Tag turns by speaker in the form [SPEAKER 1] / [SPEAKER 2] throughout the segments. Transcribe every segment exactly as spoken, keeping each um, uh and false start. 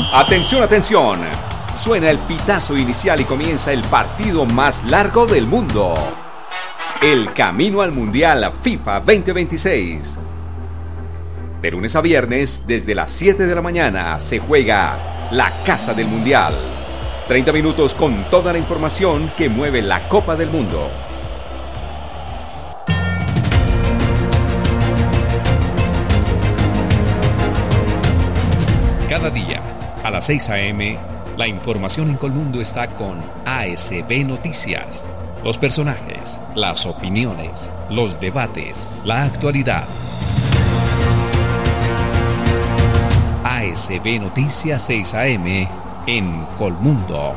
[SPEAKER 1] Atención, atención. Suena el pitazo inicial y comienza el partido más largo del mundo. El camino al Mundial FIFA veinte veintiséis. De lunes a viernes, desde las siete de la mañana, se juega la Casa del Mundial. treinta minutos con toda la información que mueve la Copa del Mundo. Cada día, a las seis a eme, la información en Colmundo está con A S B Noticias. Los personajes, las opiniones, los debates, la actualidad. A S B Noticias seis a eme en Colmundo.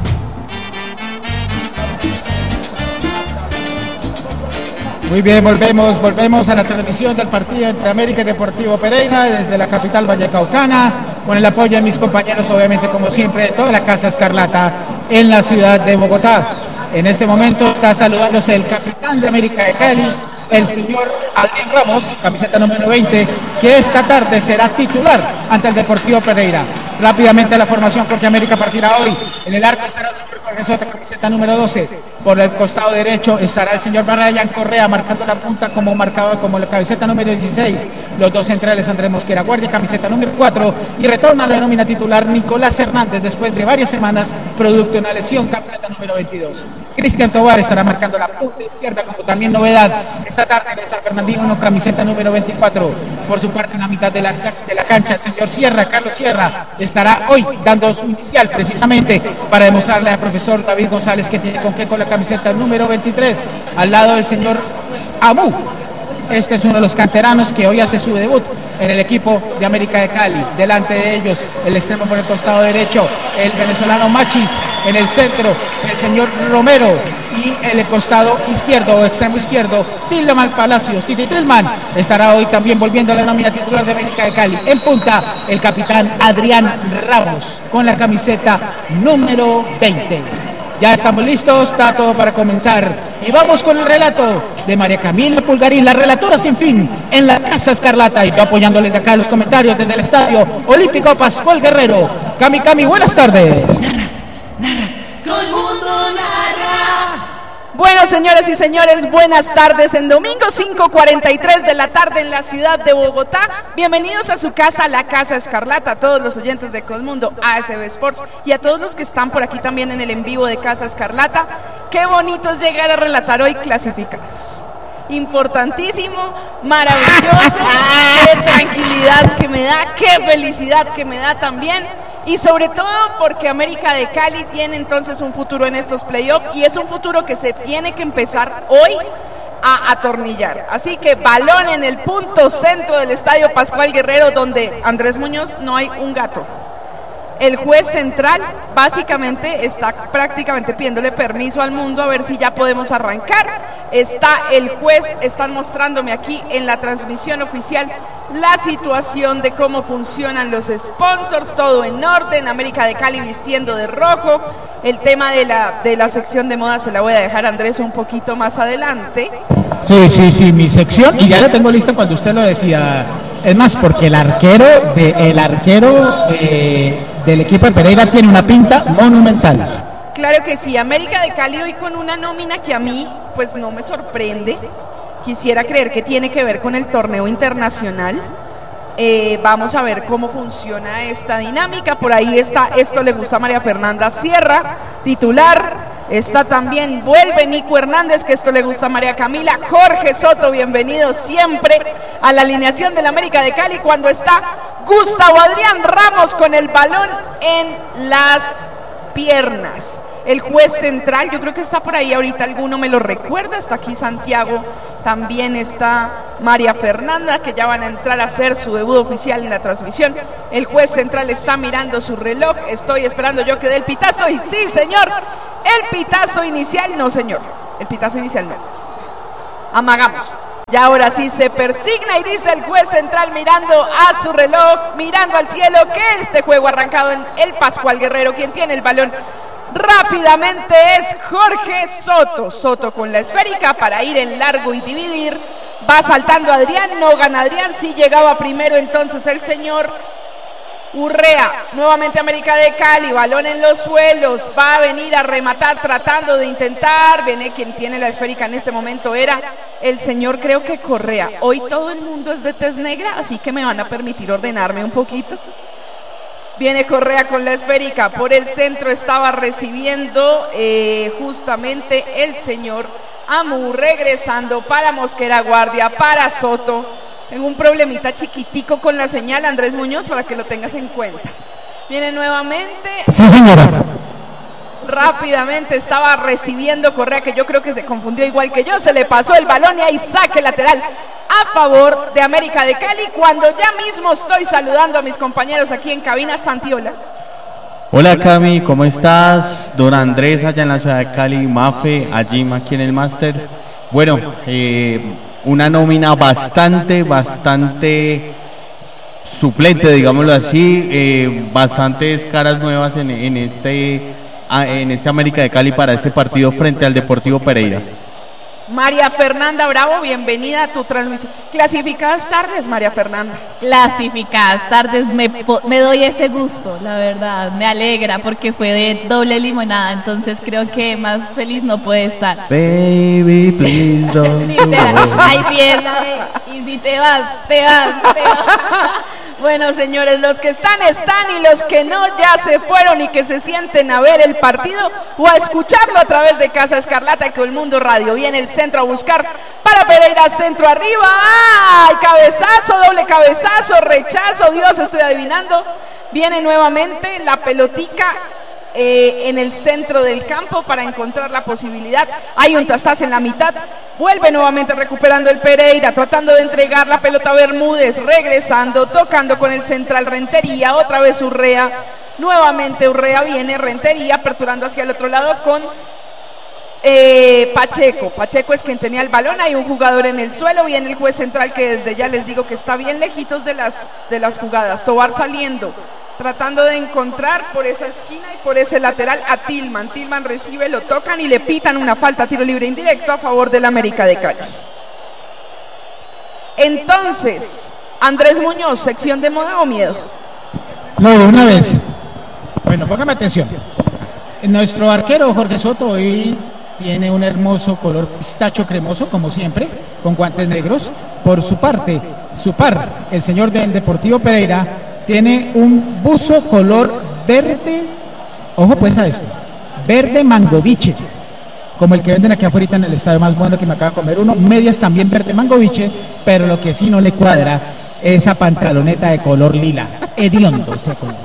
[SPEAKER 2] Muy bien, volvemos, volvemos a la transmisión del partido entre América y Deportivo Pereira desde la capital vallecaucana, con el apoyo de mis compañeros, obviamente, como siempre, de toda la Casa Escarlata en la ciudad de Bogotá. En este momento está saludándose el capitán de América de Cali, el señor Adrián Ramos, camiseta número veinte, que esta tarde será titular ante el Deportivo Pereira. Rápidamente la formación, porque América partirá hoy. En el arco estará el señor Jorge Soto, camiseta número doce. Por el costado derecho estará el señor Brian Correa, marcando la punta como marcador, como la camiseta número dieciséis. Los dos centrales, Andrés Mosquera Guardia, camiseta número cuatro. Y retorna a la nómina titular Nicolás Hernández, después de varias semanas, producto de una lesión, camiseta número veintidós. Cristian Tobar estará marcando la punta izquierda, como también novedad esta tarde en el San Fernandino, camiseta número veinticuatro. Por su parte, en la mitad de la, de la cancha, el señor Sierra, Carlos Sierra, estará hoy dando su inicial, precisamente para demostrarle al profesor David González que tiene con qué, con la camiseta número veintitrés, al lado del señor Amu. Este es uno de los canteranos que hoy hace su debut en el equipo de América de Cali. Delante de ellos, el extremo por el costado derecho, el venezolano Machis. En el centro, el señor Romero. Y en el costado izquierdo o extremo izquierdo, Tilman Palacios. Titi Tilman estará hoy también volviendo a la nómina titular de América de Cali. En punta, el capitán Adrián Ramos con la camiseta número veinte. Ya estamos listos, está todo para comenzar. Y vamos con el relato de María Camila Pulgarín, la relatora sin fin en la Casa Escarlata. Y yo apoyándoles de acá los comentarios desde el Estadio Olímpico Pascual Guerrero. Cami, Cami, buenas tardes.
[SPEAKER 3] Bueno, señoras y señores, buenas tardes. En domingo cinco cuarenta y tres de la tarde en la ciudad de Bogotá. Bienvenidos a su casa, la Casa Escarlata, a todos los oyentes de Colmundo, A S B Sports y a todos los que están por aquí también en el en vivo de Casa Escarlata. Qué bonito es llegar a relatar hoy clasificados. Importantísimo, maravilloso, qué tranquilidad que me da, qué felicidad que me da también. Y sobre todo porque América de Cali tiene entonces un futuro en estos playoffs y es un futuro que se tiene que empezar hoy a atornillar. Así que balón en el punto centro del Estadio Pascual Guerrero, donde Andrés Muñoz no hay un gato. El juez central básicamente está prácticamente pidiéndole permiso al mundo a ver si ya podemos arrancar. Está el juez, están mostrándome aquí en la transmisión oficial la situación de cómo funcionan los sponsors, todo en orden, América de Cali vistiendo de rojo. El tema de la, de la sección de moda se la voy a dejar a Andrés un poquito más adelante.
[SPEAKER 2] Sí, sí, sí, mi sección, y ya la tengo lista cuando usted lo decía. Es más, porque el arquero, de, el arquero eh, del equipo de Pereira tiene una pinta monumental.
[SPEAKER 3] Claro que sí, América de Cali hoy con una nómina que a mí pues no me sorprende. Quisiera creer que tiene que ver con el torneo internacional. Eh, vamos a ver cómo funciona esta dinámica. Por ahí está, esto le gusta a María Fernanda Sierra, titular. Está también, vuelve Nico Hernández, que esto le gusta a María Camila. Jorge Soto, bienvenido siempre a la alineación del América de Cali, cuando está Gustavo Adrián Ramos con el balón en las piernas. El juez central, yo creo que está por ahí ahorita, alguno me lo recuerda, está aquí Santiago, también está María Fernanda, que ya van a entrar a hacer su debut oficial en la transmisión. El juez central está mirando su reloj, estoy esperando yo que dé el pitazo, y sí, señor, el pitazo inicial, no, señor, el pitazo inicial no. Amagamos. Y ahora sí se persigna y dice el juez central mirando a su reloj, mirando al cielo, que este juego arrancado en el Pascual Guerrero. Quien tiene el balón rápidamente es Jorge Soto. Soto con la esférica para ir en largo y dividir. Va saltando Adrián, no gana Adrián, sí llegaba primero entonces el señor Urrea, nuevamente América de Cali, balón en los suelos, va a venir a rematar tratando de intentar, viene quien tiene la esférica en este momento era el señor creo que Correa. Hoy todo el mundo es de tez negra, así que me van a permitir ordenarme un poquito. Viene Correa con la esférica, por el centro estaba recibiendo eh, justamente el señor Amu, regresando para Mosquera Guardia, para Soto. Tengo un problemita chiquitico con la señal, Andrés Muñoz, para que lo tengas en cuenta. Viene nuevamente.
[SPEAKER 2] Sí, señora.
[SPEAKER 3] Rápidamente estaba recibiendo Correa, que yo creo que se confundió igual que yo, se le pasó el balón y ahí saque lateral a favor de América de Cali, cuando ya mismo estoy saludando a mis compañeros aquí en cabina. Santiola.
[SPEAKER 4] Hola Cami, ¿cómo estás? Don Andrés allá en la ciudad de Cali, Mafe, a Jim aquí en el máster. Bueno, eh, una nómina bastante, bastante suplente, digámoslo así, eh, bastantes caras nuevas en, en este en este América de Cali para este partido frente al Deportivo Pereira.
[SPEAKER 3] María Fernanda Bravo, bienvenida a tu transmisión. Clasificadas tardes, María Fernanda.
[SPEAKER 5] Clasificadas tardes, me, me doy ese gusto, la verdad, me alegra porque fue de doble limonada, entonces creo que más feliz no puede estar.
[SPEAKER 4] Baby, please don't
[SPEAKER 5] sí, te, ahí sí es la de, y si te vas, te vas, te vas.
[SPEAKER 3] Bueno, señores, los que están, están, y los que no, ya se fueron y que se sienten a ver el partido o a escucharlo a través de Casa Escarlata y con el Mundo Radio. Viene el centro a buscar para Pereira, centro arriba, ¡ay! Cabezazo, doble cabezazo, rechazo, Dios, estoy adivinando. Viene nuevamente la pelotica eh, en el centro del campo para encontrar la posibilidad. Hay un Tastás en la mitad. Vuelve nuevamente recuperando el Pereira, tratando de entregar la pelota a Bermúdez, regresando, tocando con el central Rentería, otra vez Urrea, nuevamente Urrea, viene Rentería, aperturando hacia el otro lado con eh, Pacheco. Pacheco es quien tenía el balón, hay un jugador en el suelo, viene el juez central que desde ya les digo que está bien lejitos de las, de las jugadas. Tobar saliendo, tratando de encontrar por esa esquina y por ese lateral a Tillman. Tillman recibe, lo tocan y le pitan una falta, tiro libre indirecto a favor del América de Cali. Entonces, Andrés Muñoz, sección de moda o miedo.
[SPEAKER 2] No, de una vez. Bueno, póngame atención. Nuestro arquero Jorge Soto hoy tiene un hermoso color pistacho cremoso, como siempre, con guantes negros. Por su parte, su par, el señor del Deportivo Pereira, tiene un buzo color verde, ojo pues a esto, verde mangoviche, como el que venden aquí afuera en el estadio Más Bueno, que me acaba de comer uno, medias también verde mangoviche, pero lo que sí no le cuadra, esa pantaloneta de color lila, hediondo ese color.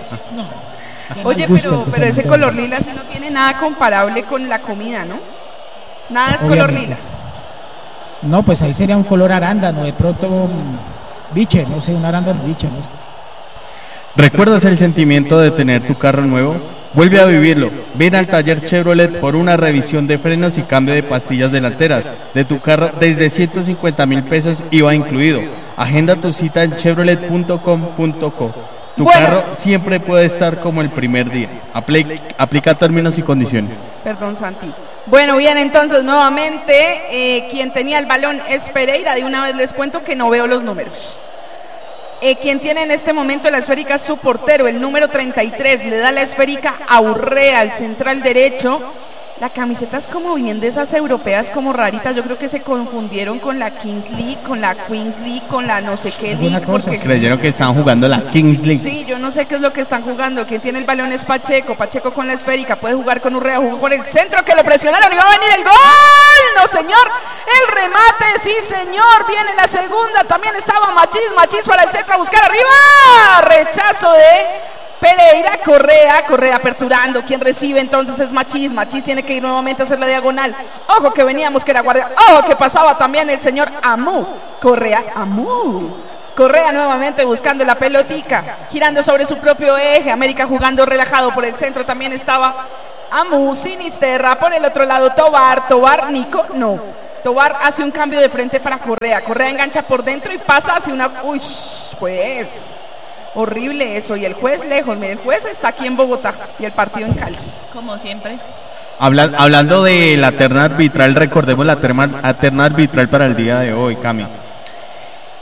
[SPEAKER 2] No,
[SPEAKER 3] Oye, pero, pero ese color lila sí no tiene nada comparable con la comida, ¿no? Nada es color lila.
[SPEAKER 2] No, pues ahí sería un color arándano, de pronto um, biche, no sé, un arándano biche, no sé.
[SPEAKER 4] ¿Recuerdas el sentimiento de tener tu carro nuevo? Vuelve a vivirlo. Ven al taller Chevrolet por una revisión de frenos y cambio de pastillas delanteras de tu carro desde ciento cincuenta mil pesos I V A incluido. Agenda tu cita en chevrolet punto com punto co. Tu bueno. carro siempre puede estar como el primer día. Apli- aplica términos y condiciones.
[SPEAKER 3] Perdón, Santi. Bueno, bien, entonces nuevamente eh, quien tenía el balón es Pereira. De una vez les cuento que no veo los números. Eh, quien tiene en este momento la esférica es su portero, el número treinta y tres, le da la esférica a Urrea, el central derecho. La camiseta es como bien de esas europeas, como raritas. Yo creo que se confundieron con la Kings League, con la Queens League, con la no sé qué League.
[SPEAKER 4] Porque creyeron que estaban jugando la Kings League.
[SPEAKER 3] Sí, yo no sé qué es lo que están jugando. Quien tiene el balón es Pacheco. Pacheco con la esférica, puede jugar con Urrea, jugó por el centro, que lo presionaron y va a venir el gol. No, señor, el remate, sí, señor. Viene la segunda, también estaba Machís. Machís para el centro a buscar arriba. Rechazo de Pereira. Correa, Correa aperturando, quien recibe entonces es Machís. Machís tiene que ir nuevamente a hacer la diagonal. Ojo que veníamos que era guardia, ojo que pasaba también el señor Amu. Correa, Amu. Correa nuevamente buscando la pelotica, girando sobre su propio eje. América jugando relajado por el centro, también estaba Amu, Sinisterra, por el otro lado Tobar, Tobar, Nico, no. Tobar hace un cambio de frente para Correa. Correa engancha por dentro y pasa hacia una... Uy, pues... horrible eso, y el juez lejos. Mire, el juez está aquí en Bogotá y el partido en Cali,
[SPEAKER 5] como siempre.
[SPEAKER 4] Habla, hablando de la terna arbitral, recordemos la terna, la terna arbitral para el día de hoy, Cami.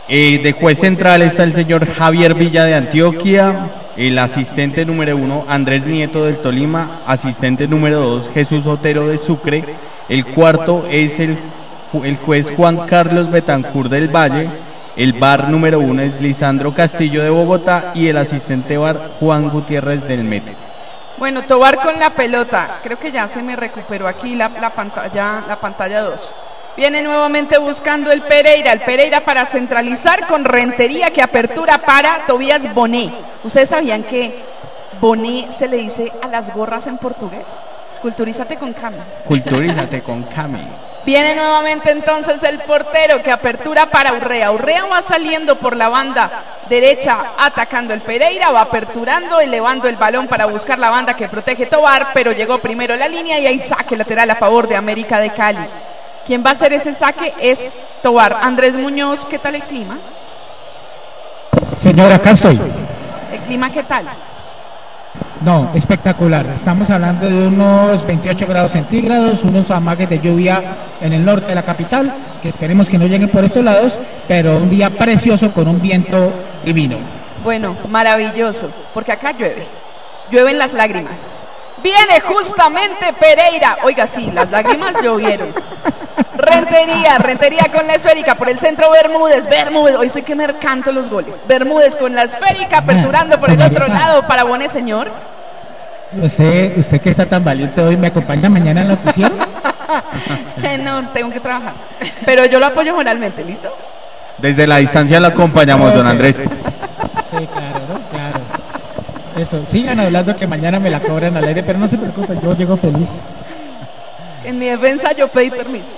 [SPEAKER 4] Eh, de juez central está el señor Javier Villa de Antioquia, el asistente número uno Andrés Nieto del Tolima, asistente número dos Jesús Otero de Sucre, el cuarto es el, el juez Juan Carlos Betancur del Valle, el V A R número uno es Lisandro Castillo de Bogotá y el asistente V A R Juan Gutiérrez del Meta.
[SPEAKER 3] Bueno, Tobar con la pelota, creo que ya se me recuperó aquí la, la pantalla la pantalla dos. Viene nuevamente buscando el Pereira, el Pereira para centralizar con Rentería que apertura para Tobías Bonet. ¿Ustedes sabían que Bonet se le dice a las gorras en portugués? Culturízate con Cami.
[SPEAKER 4] Culturízate con Cami.
[SPEAKER 3] Viene nuevamente entonces el portero que apertura para Urrea. Urrea va saliendo por la banda derecha atacando el Pereira, va aperturando, elevando el balón para buscar la banda que protege Tobar, pero llegó primero la línea y hay saque lateral a favor de América de Cali. Quien va a hacer ese saque es Tobar. Andrés Muñoz, ¿qué tal el clima?
[SPEAKER 2] Señora, acá estoy.
[SPEAKER 3] ¿El clima qué tal?
[SPEAKER 2] No, espectacular. Estamos hablando de unos veintiocho grados centígrados, unos amagues de lluvia en el norte de la capital, que esperemos que no lleguen por estos lados, pero un día precioso con un viento divino.
[SPEAKER 3] Bueno, maravilloso, porque acá llueve. Llueven las lágrimas. Viene justamente Pereira. Oiga, sí, las lágrimas llovieron. Rentería, Rentería con la esférica por el centro Bermúdez, Bermúdez, hoy soy que me canto los goles. Bermúdez con la esférica, aperturando por el otro lado para Bonet, señor.
[SPEAKER 2] Usted, usted que está tan valiente hoy, ¿me acompaña mañana en la noticiero?
[SPEAKER 3] No, tengo que trabajar, pero yo lo apoyo moralmente, ¿listo?
[SPEAKER 4] Desde la distancia lo acompañamos, don Andrés.
[SPEAKER 2] Sí, claro, ¿no? Claro. Eso, sigan hablando que mañana me la cobran al aire, pero no se preocupen, yo llego feliz.
[SPEAKER 3] En mi defensa yo pedí permiso.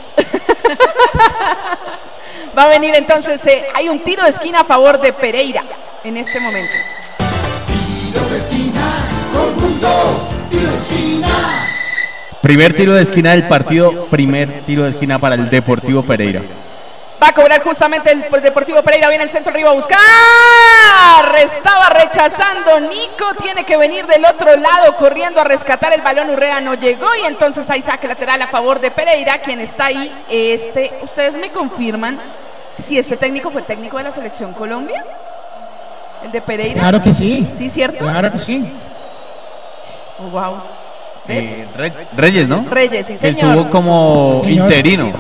[SPEAKER 3] Va a venir entonces, eh, hay un tiro de esquina a favor de Pereira en este momento.
[SPEAKER 6] Tiro de esquina, todo el mundo, tiro de esquina.
[SPEAKER 4] Primer tiro de esquina del partido, primer tiro de esquina para el Deportivo Pereira.
[SPEAKER 3] Va a cobrar justamente el Deportivo Pereira, viene el centro arriba a buscar. Estaba rechazando Nico, tiene que venir del otro lado corriendo a rescatar el balón. Urrea no llegó y entonces hay saque lateral a favor de Pereira, quien está ahí. Este, ¿ustedes me confirman si este técnico fue técnico de la Selección Colombia? ¿El de Pereira?
[SPEAKER 2] Claro que sí.
[SPEAKER 3] ¿Sí, cierto?
[SPEAKER 2] Claro que sí.
[SPEAKER 3] Oh, wow.
[SPEAKER 4] Eh, Re Reyes, ¿no?
[SPEAKER 3] Reyes, sí, señor.
[SPEAKER 4] Estuvo como
[SPEAKER 2] sí,
[SPEAKER 4] interino.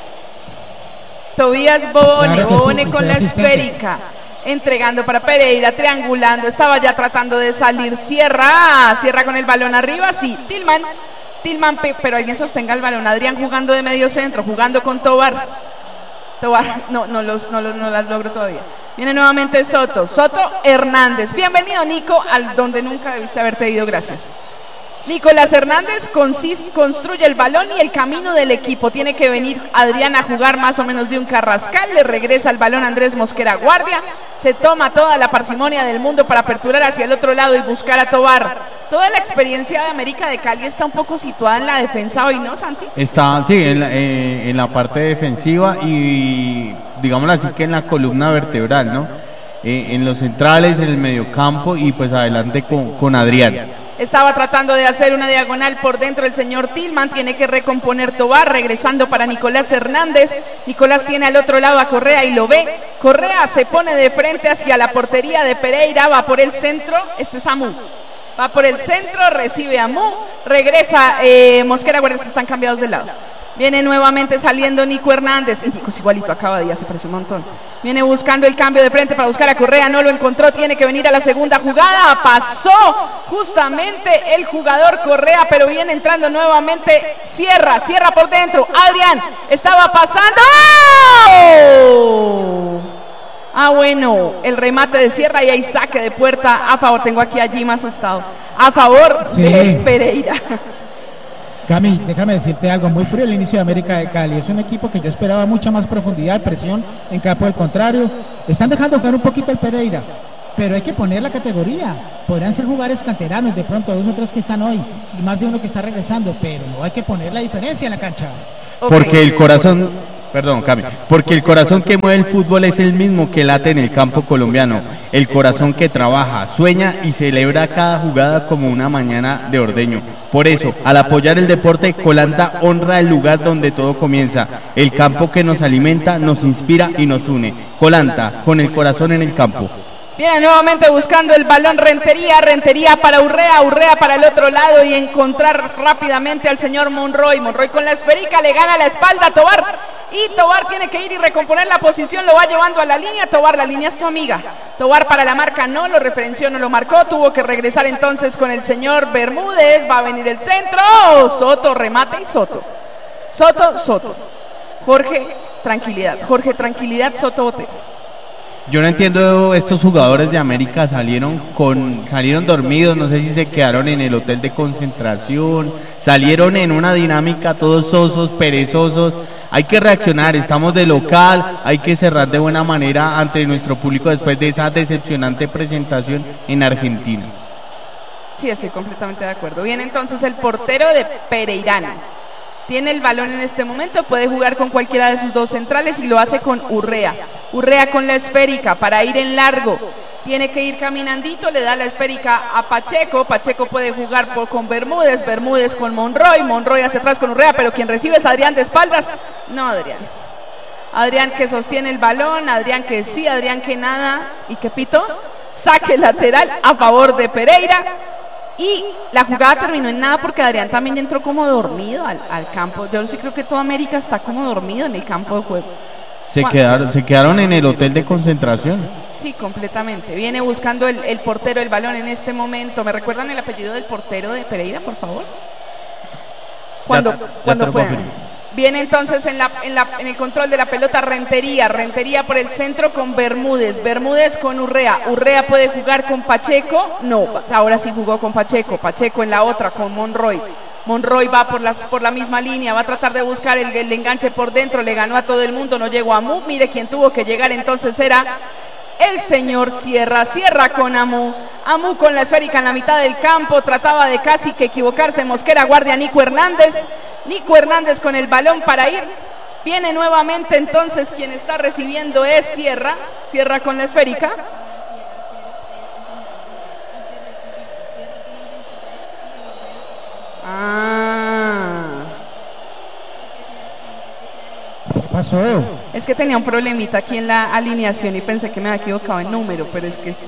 [SPEAKER 3] Tobías Bone,
[SPEAKER 2] claro
[SPEAKER 3] Bone
[SPEAKER 2] sí,
[SPEAKER 3] con la
[SPEAKER 2] asistente.
[SPEAKER 3] esférica, entregando para Pereira, triangulando, estaba ya tratando de salir, cierra, cierra con el balón arriba, sí, Tillman, Tillman, pero alguien sostenga el balón, Adrián jugando de medio centro, jugando con Tobar, Tobar, no, no, los, no, los, no las logro todavía, viene nuevamente Soto, Soto Hernández, bienvenido Nico, al donde nunca debiste haberte ido, gracias. Nicolás Hernández consiste, construye el balón y el camino del equipo. Tiene que venir Adrián a jugar más o menos de un carrascal. Le regresa el balón a Andrés Mosquera Guardia. Se toma toda la parsimonia del mundo para aperturar hacia el otro lado y buscar a Tobar. Toda la experiencia de América de Cali está un poco situada en la defensa hoy, ¿no, Santi?
[SPEAKER 4] Está, sí, en la, eh, en la parte defensiva y, digámoslo así, que en la columna vertebral, ¿no? Eh, en los centrales, en el mediocampo y pues adelante con, con Adrián.
[SPEAKER 3] Estaba tratando de hacer una diagonal por dentro el señor Tillman, tiene que recomponer Tobar, regresando para Nicolás Hernández. Nicolás tiene al otro lado a Correa y lo ve. Correa se pone de frente hacia la portería de Pereira, va por el centro, este es Amu. Va por el centro, recibe a Amu, regresa eh, Mosquera Guardia, están cambiados de lado. Viene nuevamente saliendo Nico Hernández. Y Nico es igualito, acaba de ya se pareció un montón. Viene buscando el cambio de frente para buscar a Correa, no lo encontró, tiene que venir a la segunda jugada. Pasó justamente el jugador Correa, pero viene entrando nuevamente Sierra, Sierra por dentro. Adrián estaba pasando. ¡Oh! Ah, bueno, el remate de Sierra y hay saque de puerta a favor. Tengo aquí a Jim asustado. A favor
[SPEAKER 2] Sí.
[SPEAKER 3] de Pereira.
[SPEAKER 2] Cami, déjame decirte algo, muy frío el inicio de América de Cali, es un equipo que yo esperaba mucha más profundidad, presión en campo del contrario, están dejando jugar un poquito el Pereira, pero hay que poner la categoría, podrán ser jugadores canteranos, de pronto dos o tres que están hoy, y más de uno que está regresando, pero no hay que poner la diferencia en la cancha.
[SPEAKER 3] Ok.
[SPEAKER 4] Porque el corazón, Perdón, Cami, porque el corazón que mueve el fútbol es el mismo que late en el campo colombiano, el corazón que trabaja, sueña y celebra cada jugada como una mañana de ordeño. Por eso, al apoyar el deporte, Colanta honra el lugar donde todo comienza, el campo que nos alimenta, nos inspira y nos une. Colanta, con el corazón en el campo.
[SPEAKER 3] Viene nuevamente buscando el balón Rentería, Rentería para Urrea, Urrea para el otro lado y encontrar rápidamente al señor Monroy. Monroy con la esférica, le gana la espalda a Tobar. Y Tobar tiene que ir y recomponer la posición, lo va llevando a la línea. Tobar, la línea es tu amiga. Tobar para la marca no, lo referenció, no lo marcó. Tuvo que regresar entonces con el señor Bermúdez. Va a venir el centro. Oh, Soto, remate y Soto. Soto, Soto. Jorge, tranquilidad. Jorge, tranquilidad, Soto, bote.
[SPEAKER 4] Yo no entiendo, estos jugadores de América salieron con salieron dormidos, no sé si se quedaron en el hotel de concentración, salieron en una dinámica todos sosos, perezosos. Hay que reaccionar, estamos de local, hay que cerrar de buena manera ante nuestro público después de esa decepcionante presentación en Argentina.
[SPEAKER 3] Sí, estoy completamente de acuerdo. Viene entonces el portero de Pereirano. Tiene el balón en este momento, puede jugar con cualquiera de sus dos centrales y lo hace con Urrea. Urrea con la esférica para ir en largo. Tiene que ir caminandito, le da la esférica a Pacheco. Pacheco puede jugar por, con Bermúdez, Bermúdez con Monroy, Monroy hacia atrás con Urrea, pero quien recibe es Adrián de espaldas. No, Adrián. Adrián que sostiene el balón, Adrián que sí, Adrián que nada. ¿Y qué pito? Saque lateral a favor de Pereira. Y la jugada terminó en nada porque Adrián también entró como dormido al, al campo. Yo sí creo que toda América está como dormido en el campo de juego.
[SPEAKER 4] Se quedaron, se quedaron en el hotel de concentración.
[SPEAKER 3] Sí, completamente. Viene buscando el, el portero el balón en este momento. ¿Me recuerdan el apellido del portero de Pereira, por favor? Cuando,
[SPEAKER 4] ya, ya
[SPEAKER 3] cuando puedan. Viene entonces en, la, en, la, en el control de la pelota Rentería, Rentería por el centro con Bermúdez, Bermúdez con Urrea, Urrea puede jugar con Pacheco, no, ahora sí jugó con Pacheco, Pacheco en la otra con Monroy, Monroy va por, las, por la misma línea, va a tratar de buscar el, el enganche por dentro, le ganó a todo el mundo, no llegó a Mu, mire quién tuvo que llegar entonces era el señor Sierra, Sierra con Amu, Amu con la esférica en la mitad del campo, trataba de casi que equivocarse Mosquera, guardia Nico Hernández, Nico Hernández con el balón para ir, viene nuevamente entonces quien está recibiendo es Sierra, Sierra con la esférica. Ah.
[SPEAKER 2] ¿Qué pasó?
[SPEAKER 3] Es que tenía un problemita aquí en la alineación y pensé que me había equivocado en número, pero es que es...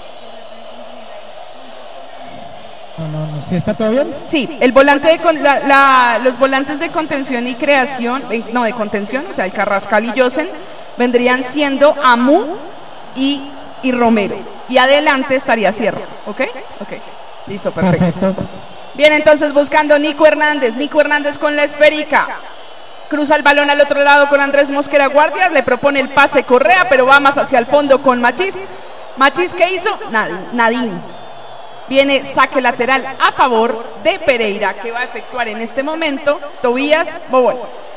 [SPEAKER 2] No, no, no. ¿Sí está todo bien?
[SPEAKER 3] Sí, el volante de con, la, la, los volantes de contención y creación, no, de contención, o sea, el Carrascal y Yosen, vendrían siendo Amu y, y Romero. Y adelante estaría Sierra, ¿ok? Ok, listo, perfecto. Perfecto. Viene entonces buscando Nico Hernández, Nico Hernández con la esférica. Cruza el balón al otro lado con Andrés Mosquera Guardias, le propone el pase Correa, pero va más hacia el fondo con Machís. Machís, ¿qué hizo? Nadie, Nadine. Viene saque lateral a favor de Pereira, que va a efectuar en este momento Tobías Bobón.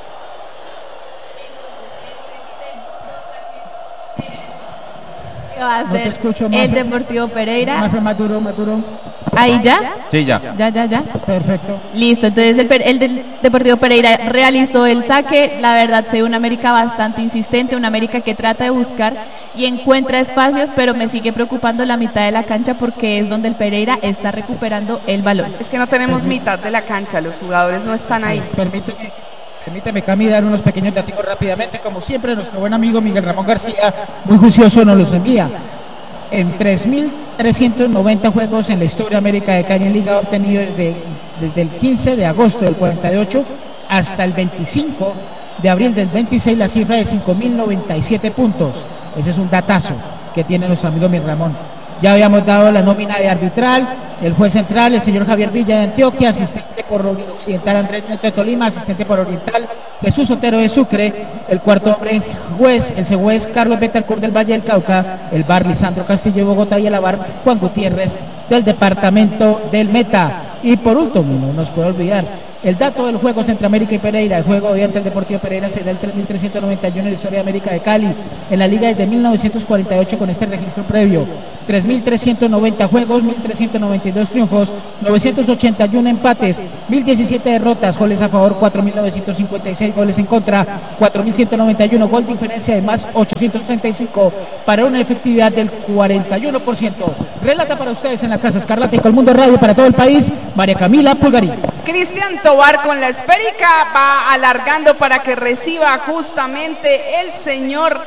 [SPEAKER 5] ¿Qué va a hacer?
[SPEAKER 2] No te escucho,
[SPEAKER 5] el Deportivo Pereira?
[SPEAKER 2] Más, más duro, más duro.
[SPEAKER 5] ¿Ahí ya?
[SPEAKER 4] Sí, ya.
[SPEAKER 5] Ya, ya, ya.
[SPEAKER 2] Perfecto.
[SPEAKER 5] Listo, entonces el, el del Deportivo Pereira realizó el saque. La verdad, se ve una América bastante insistente, una América que trata de buscar y encuentra espacios, pero me sigue preocupando la mitad de la cancha porque es donde el Pereira está recuperando el balón.
[SPEAKER 3] Es que no tenemos mitad de la cancha, los jugadores no están ahí.
[SPEAKER 2] Sí, permíteme, permíteme, Cami, dar unos pequeños datos rápidamente. Como siempre, nuestro buen amigo Miguel Ramón García, muy juicioso, nos los envía. En tres mil trescientos noventa juegos en la historia de América de Cali en Liga obtenido desde, desde el quince de agosto del cuarenta y ocho hasta el veinticinco de abril del veintiséis, la cifra de cinco mil noventa y siete puntos. Ese es un datazo que tiene nuestro amigo Miguel Ramón. Ya habíamos dado la nómina de arbitral, el juez central, el señor Javier Villa de Antioquia, asistente por Occidental Andrés Neto de Tolima, asistente por Oriental Jesús Otero de Sucre, el cuarto hombre juez, el juez Carlos Betancourt del Valle del Cauca, el bar Lisandro Castillo de Bogotá y el bar Juan Gutiérrez del departamento del Meta. Y por último, no nos puede olvidar, El dato del juego Centroamérica y Pereira, el juego de ante el Deportivo Pereira será el tres mil trescientos noventa y uno en la historia de América de Cali, en la liga desde mil novecientos cuarenta y ocho con este registro previo. tres mil trescientos noventa juegos, mil trescientos noventa y dos triunfos, novecientos ochenta y uno empates, mil diecisiete derrotas, goles a favor cuatro mil novecientos cincuenta y seis, goles en contra cuatro mil ciento noventa y uno, gol diferencia de más ochocientos treinta y cinco para una efectividad del cuarenta y uno por ciento. Relata para ustedes en la Casa Escarlata y Colmundo Radio para todo el país, María Camila Pulgarín.
[SPEAKER 3] Cristian Tobar con la esférica va alargando para que reciba justamente el señor,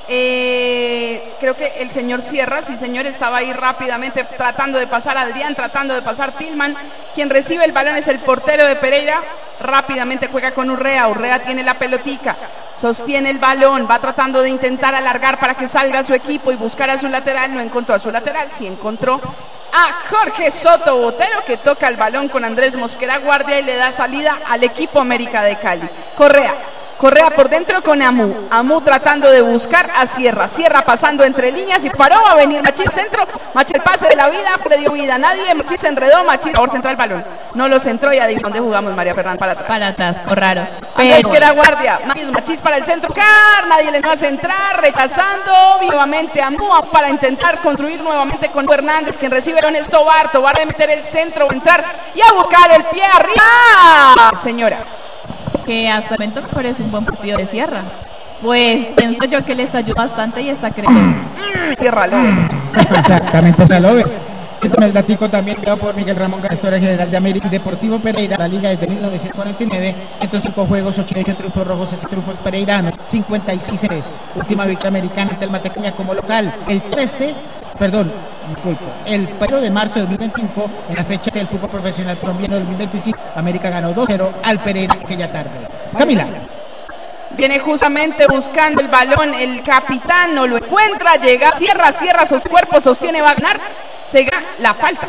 [SPEAKER 3] eh, creo que el señor Sierra, sí señor, estaba ahí rápidamente tratando de pasar a Adrián, tratando de pasar Tillman. Quien recibe el balón es el portero de Pereira, rápidamente juega con Urrea, Urrea tiene la pelotica, sostiene el balón, va tratando de intentar alargar para que salga su equipo y buscar a su lateral, no encontró a su lateral, sí encontró a Jorge Soto Botero, que toca el balón con Andrés Mosquera Guardia y le da salida al equipo América de Cali. Correa, Correa por dentro con Amu, Amu tratando de buscar a Sierra, Sierra pasando entre líneas y paró, va a venir Machís centro, Machís el pase de la vida, le dio vida a nadie, Machís se enredó, Machís por centrar el balón, no lo centró y adivina dónde jugamos, María Fernanda, para atrás.
[SPEAKER 5] Para atrás, con raro.
[SPEAKER 3] Andrés Mosquera Guardia, Machís, Machís para el centro, buscar, nadie le va a centrar, rechazando, nuevamente Amu para intentar construir nuevamente con Hernández, quien recibe con Tobar, Tobar de meter el centro, entrar y a buscar el pie arriba, señora.
[SPEAKER 5] Que hasta el momento me parece un buen partido de Sierra. Pues pienso yo que le está ayudando bastante y está creciendo.
[SPEAKER 3] Sierra López.
[SPEAKER 2] Exactamente, esa lo ves. El datico también quedado por Miguel Ramón, historia general de América y Deportivo Pereira, la liga desde mil novecientos cuarenta y nueve, ciento cinco juegos, ochenta y ocho triunfos rojos, seis triunfos pereiranos, cincuenta y seis eres. Última victoria americana ante el Matequeña como local, el trece, perdón, disculpo, el primero de marzo de dos mil veinticinco, en la fecha del fútbol profesional colombiano dos mil veinticinco, América ganó dos cero al Pereira aquella tarde. Camila.
[SPEAKER 3] Viene justamente buscando el balón, el capitán no lo encuentra, llega, cierra, cierra sus cuerpos, sostiene, va a ganar, se gana la falta.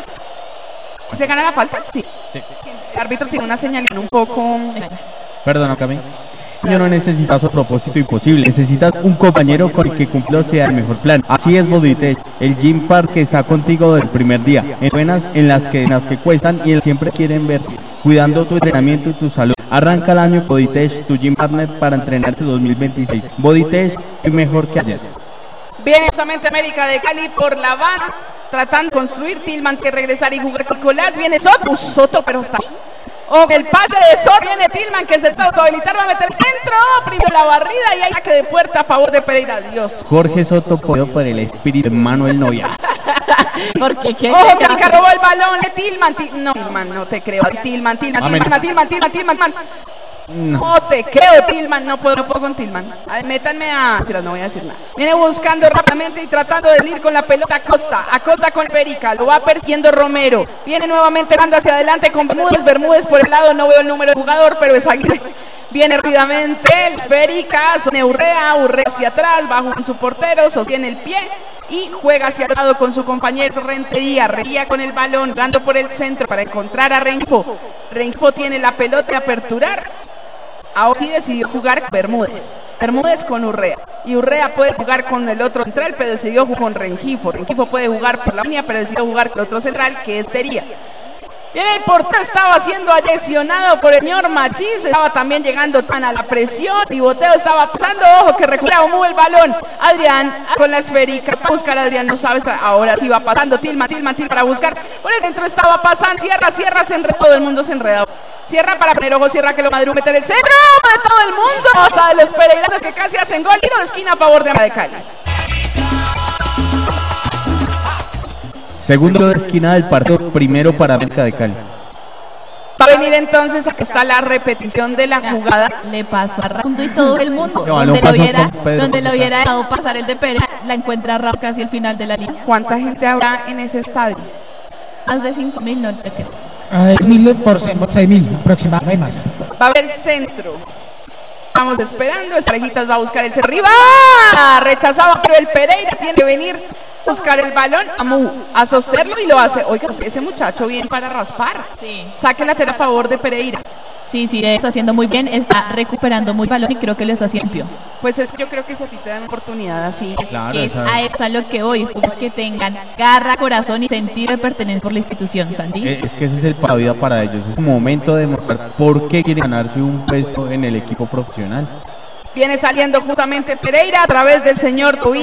[SPEAKER 3] ¿Se gana la falta? Sí. sí. El árbitro tiene una señal un poco...
[SPEAKER 4] Perdona, Cami. Yo no necesitas otro propósito imposible, necesitas un compañero con el que cumplir sea el mejor plan. Así es Boditech, el gym park que está contigo del primer día, en buenas, en las que en las que cuestan y siempre quieren ver, cuidando tu entrenamiento y tu salud. Arranca el año Boditech, tu gym partner para entrenarse dos mil veintiséis. Boditech es mejor que ayer.
[SPEAKER 3] Viene justamente América de Cali por la banda, tratando de construir, Tillman que regresar y jugar Nicolás, viene Soto, Soto pero está... O oh, el pase de Soto, viene Tillman que se trata de habilitar, va a meter centro, primero la barrida y hay saque de puerta a favor de Pereira, Dios.
[SPEAKER 4] Jorge Soto poderoso por el espíritu de Manuel Noya.
[SPEAKER 5] Porque qué.
[SPEAKER 3] Ojo, que Rica robó el balón de Tillman, no, Tillman, no te creo, Tillman, Tillman, Tillman, Tillman, Tillman, Tillman, Tillman. No. no te creo, Tillman, no puedo, no puedo con Tillman. A ver, métanme a... Pero no voy a decir nada. Viene buscando rápidamente y tratando de ir con la pelota a Costa. A Costa con Férica, lo va persiguiendo Romero. Viene nuevamente dando hacia adelante con Bermúdez. Bermúdez por el lado, no veo el número de jugador, pero es Aguirre. Viene rápidamente el Férica, Urrea, Urrea hacia atrás, bajo con su portero, sostiene el pie y juega hacia el lado con su compañero Rentería. Rentería con el balón, dando por el centro para encontrar a Rengifo. Rengifo tiene la pelota de aperturar. Ahora sí decidió jugar Bermúdez. Bermúdez con Urrea. Y Urrea puede jugar con el otro central, pero decidió jugar con Rengifo. Rengifo puede jugar por la línea, pero decidió jugar con el otro central, que es Tería. Bien, el portero estaba siendo lesionado por el señor Machís. Estaba también llegando tan a la presión. Y Boteo estaba pasando. Ojo que recupera Omu el balón. Adrián con la esférica. Para buscar a Adrián, no sabe. Ahora sí va pasando. Tillman, Tillman, Tillman para buscar. Por el centro estaba pasando. Sierra, Sierra se enredó. Todo el mundo se enredó. Sierra para poner ojo, Sierra que lo madrugó, meter el centro de todo el mundo, hasta de los pereiranos que casi hacen gol, tiro de esquina a favor de América de Cali.
[SPEAKER 4] Segundo de esquina del partido, primero para América de Cali.
[SPEAKER 3] Va a venir entonces, aquí está la repetición de la jugada.
[SPEAKER 5] Le pasó a Raundo y todo el mundo.
[SPEAKER 4] No,
[SPEAKER 5] donde,
[SPEAKER 4] lo
[SPEAKER 5] lo hubiera,
[SPEAKER 4] Pedro,
[SPEAKER 5] donde lo hubiera dejado pasar el de Pérez, la encuentra Raundo casi al final de la línea.
[SPEAKER 3] ¿Cuánta gente habrá en ese estadio?
[SPEAKER 5] Más de cinco mil, no te creo.
[SPEAKER 2] A diez mil por seis mil aproximadamente, no hay más.
[SPEAKER 3] Va a haber centro. Estamos esperando, Estrejitas va a buscar el centro. ¡Arriba! Rechazado, pero el Pereira tiene que venir a buscar el balón, a, a sostenerlo y lo hace. Oiga, ese muchacho viene para raspar.
[SPEAKER 5] Sí.
[SPEAKER 3] Saque lateral a favor de Pereira.
[SPEAKER 5] Sí, sí, está haciendo muy bien, está recuperando muy valor y creo que lo está haciendo limpio.
[SPEAKER 3] Pues es que yo creo que si a ti te dan oportunidad así.
[SPEAKER 4] Claro,
[SPEAKER 5] Que es
[SPEAKER 4] esa-
[SPEAKER 5] a eso a lo que voy, es que tengan garra, corazón y sentido de pertenencia por la institución, Santi.
[SPEAKER 4] Eh, Es que ese es el para vida para ellos. Es el momento de demostrar por qué quieren ganarse un puesto en el equipo profesional.
[SPEAKER 3] Viene saliendo justamente Pereira a través del señor Tobías.